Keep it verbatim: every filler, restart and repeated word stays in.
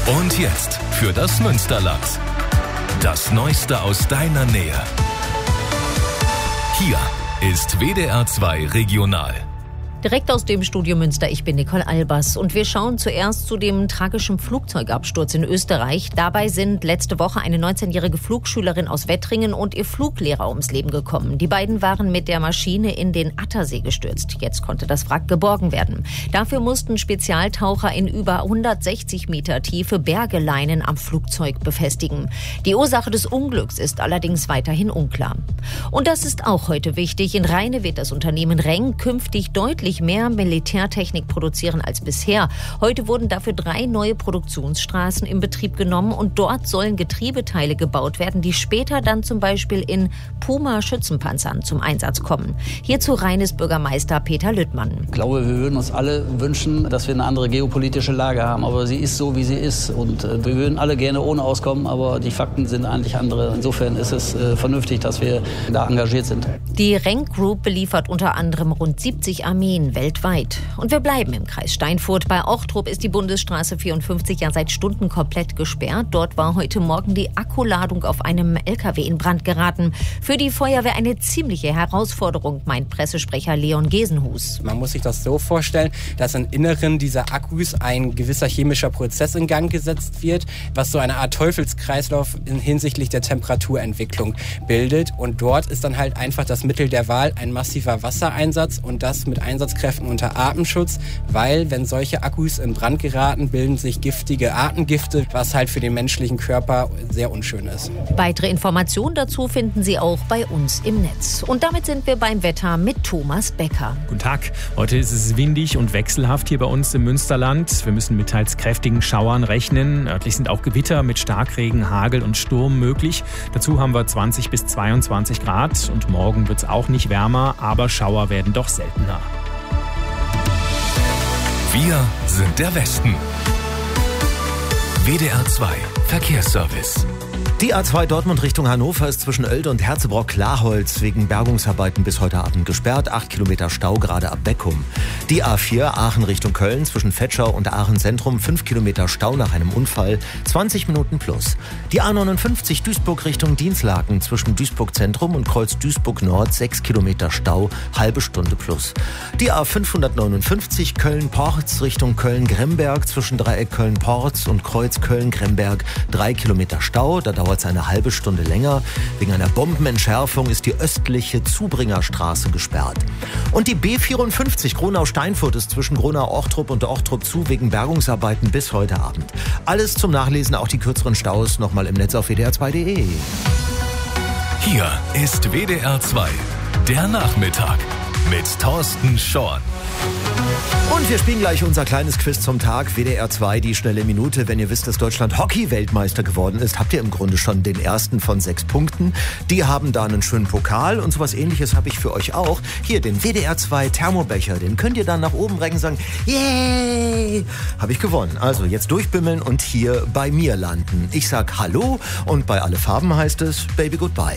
Und jetzt für das Münsterland. Das Neueste aus deiner Nähe. Hier ist W D R zwei Regional. Direkt aus dem Studio Münster, ich bin Nicole Albers und wir schauen zuerst zu dem tragischen Flugzeugabsturz in Österreich. Dabei sind letzte Woche eine neunzehnjährige Flugschülerin aus Wettringen und ihr Fluglehrer ums Leben gekommen. Die beiden waren mit der Maschine in den Attersee gestürzt. Jetzt konnte das Wrack geborgen werden. Dafür mussten Spezialtaucher in über hundertsechzig Meter Tiefe Bergeleinen am Flugzeug befestigen. Die Ursache des Unglücks ist allerdings weiterhin unklar. Und das ist auch heute wichtig. In Rheine wird das Unternehmen Reng künftig deutlich mehr Militärtechnik produzieren als bisher. Heute wurden dafür drei neue Produktionsstraßen in Betrieb genommen und dort sollen Getriebeteile gebaut werden, die später dann zum Beispiel in Puma-Schützenpanzern zum Einsatz kommen. Hierzu Rheines Bürgermeister Peter Lüttmann. Ich glaube, wir würden uns alle wünschen, dass wir eine andere geopolitische Lage haben, aber sie ist so, wie sie ist und wir würden alle gerne ohne auskommen, aber die Fakten sind eigentlich andere. Insofern ist es äh, vernünftig, dass wir da engagiert sind. Die Reng Group beliefert unter anderem rund siebzig Armeen weltweit. Und wir bleiben im Kreis Steinfurt. Bei Ochtrup ist die Bundesstraße vierundfünfzig ja seit Stunden komplett gesperrt. Dort war heute Morgen die Akkuladung auf einem L K W in Brand geraten. Für die Feuerwehr eine ziemliche Herausforderung, meint Pressesprecher Leon Gesenhus. Man muss sich das so vorstellen, dass im Inneren dieser Akkus ein gewisser chemischer Prozess in Gang gesetzt wird, was so eine Art Teufelskreislauf in hinsichtlich der Temperaturentwicklung bildet. Und dort ist dann halt einfach das Mittel der Wahl ein massiver Wassereinsatz und das mit Einsatz Kräften unter Atemschutz, weil wenn solche Akkus in Brand geraten, bilden sich giftige Atemgifte, was halt für den menschlichen Körper sehr unschön ist. Weitere Informationen dazu finden Sie auch bei uns im Netz. Und damit sind wir beim Wetter mit Thomas Becker. Guten Tag. Heute ist es windig und wechselhaft hier bei uns im Münsterland. Wir müssen mit teils kräftigen Schauern rechnen. Örtlich sind auch Gewitter mit Starkregen, Hagel und Sturm möglich. Dazu haben wir zwanzig bis zweiundzwanzig Grad und morgen wird es auch nicht wärmer, aber Schauer werden doch seltener. Wir sind der Westen. W D R zwei Verkehrsservice. Die A zwei Dortmund Richtung Hannover ist zwischen Oelde und Herzebrock-Klarholz wegen Bergungsarbeiten bis heute Abend gesperrt. Acht Kilometer Stau gerade ab Beckum. Die A vier Aachen Richtung Köln zwischen Vetschau und Aachen Zentrum. Fünf Kilometer Stau nach einem Unfall. zwanzig Minuten plus. Die A neunundfünfzig Duisburg Richtung Dinslaken zwischen Duisburg Zentrum und Kreuz Duisburg Nord. Sechs Kilometer Stau. Halbe Stunde plus. Die A fünfhundertneunundfünfzig Köln-Porz Richtung Köln-Gremberg zwischen Dreieck Köln-Porz und Kreuz Köln-Gremberg. Drei Kilometer Stau. Da dauert dauert es eine halbe Stunde länger. Wegen einer Bombenentschärfung ist die östliche Zubringerstraße gesperrt. Und die B vierundfünfzig Gronau-Steinfurt ist zwischen Gronau-Ochtrup und Ochtrup zu wegen Bergungsarbeiten bis heute Abend. Alles zum Nachlesen, auch die kürzeren Staus, nochmal im Netz auf W D R zwei Punkt de. Hier ist W D R zwei, der Nachmittag mit Thorsten Schorn. Und wir spielen gleich unser kleines Quiz zum Tag. W D R zwei, die schnelle Minute. Wenn ihr wisst, dass Deutschland Hockey-Weltmeister geworden ist, habt ihr im Grunde schon den ersten von sechs Punkten. Die haben da einen schönen Pokal und sowas Ähnliches habe ich für euch auch. Hier, den W D R zwei Thermobecher. Den könnt ihr dann nach oben recken und sagen, yay, habe ich gewonnen. Also jetzt durchbimmeln und hier bei mir landen. Ich sag Hallo und bei Alle Farben heißt es Baby Goodbye.